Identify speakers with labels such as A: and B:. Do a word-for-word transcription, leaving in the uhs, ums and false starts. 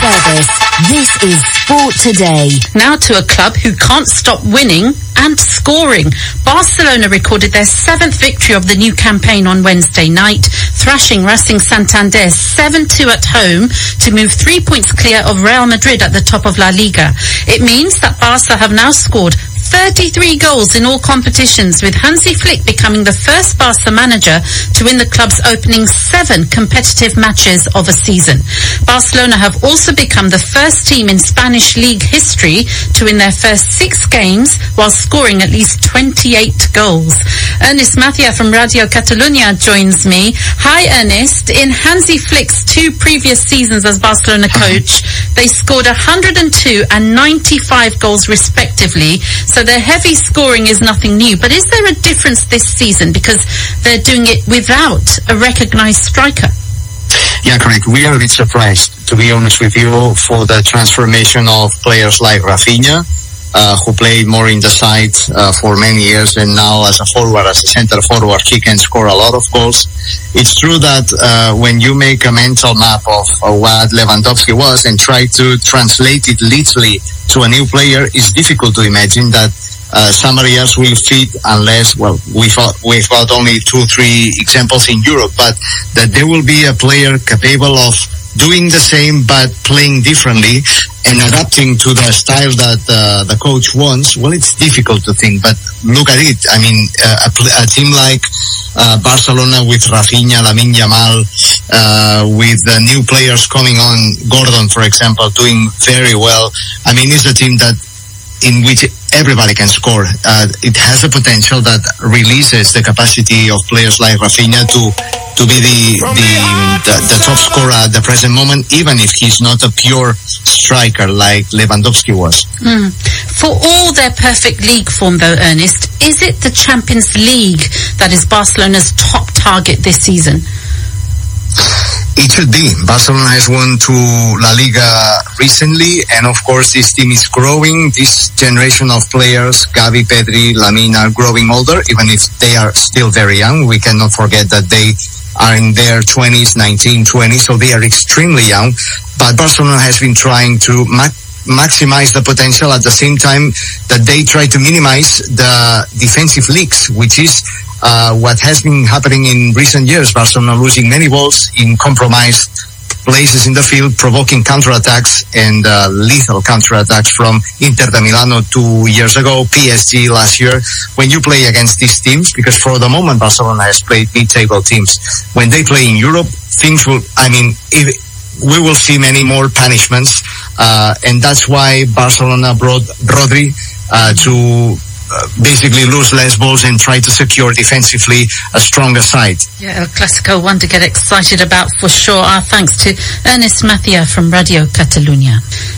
A: service. This is Sport Today.
B: Now to a club who can't stop winning and scoring. Barcelona recorded their seventh victory of the new campaign on Wednesday night, thrashing Racing Santander seven two at home to move three points clear of Real Madrid at the top of La Liga. It means that Barca have now scored thirty-three goals in all competitions, with Hansi Flick becoming the first Barca manager to win the club's opening seven competitive matches of a season. Barcelona have also become the first team in Spanish league history to win their first six games while scoring at least twenty-eight goals. Ernest Mathia from Radio Catalunya joins me. Hi Ernest. In Hansi Flick's two previous seasons as Barcelona coach, they scored one hundred two and ninety-five goals respectively, so their heavy scoring is nothing new. But is there a difference this season because they're doing it without a recognised striker?
C: Yeah, correct. We are a bit surprised, to be honest with you, for the transformation of players like Rafinha, uh, who played more in the side uh, for many years, and now as a forward, as a center forward, he can score a lot of goals. It's true that uh, when you make a mental map of uh, what Lewandowski was and try to translate it literally to a new player, it's difficult to imagine that Uh, somebody else will fit unless, well, we've got, we've got only two, three examples in Europe, but that there will be a player capable of doing the same but playing differently and adapting to the style that uh, the coach wants. Well, it's difficult to think, but look at it. I mean, uh, a, a team like uh, Barcelona with Rafinha, Lamine Yamal, uh, with the new players coming on, Gordon, for example, doing very well. I mean, it's a team that in which everybody can score. Uh, it has a potential that releases the capacity of players like Rafinha to to be the the, the the top scorer at the present moment, even if he's not a pure striker like Lewandowski was.
B: Mm. For all their perfect league form, though, Ernest, is it the Champions League that is Barcelona's top target this season?
C: It should be. Barcelona has won to La Liga recently, and of course this team is growing. This generation of players, Gavi, Pedri, Lamine, are growing older, even if they are still very young. We cannot forget that they are in their twenties, nineteen, twenty, so they are extremely young. But Barcelona has been trying to ma- maximize the potential at the same time that they try to minimize the defensive leaks, which is Uh, what has been happening in recent years. Barcelona losing many balls in compromised places in the field, provoking counterattacks and uh, lethal counterattacks from Inter de Milano two years ago, P S G last year. When you play against these teams, because for the moment Barcelona has played mid-table teams, when they play in Europe, things will, I mean, if, we will see many more punishments, uh, and that's why Barcelona brought Rodri uh, to Uh, basically lose less balls and try to secure defensively a stronger side.
B: Yeah, El Clasico, one to get excited about for sure. Our thanks to Ernest Mathia from Radio Catalunya.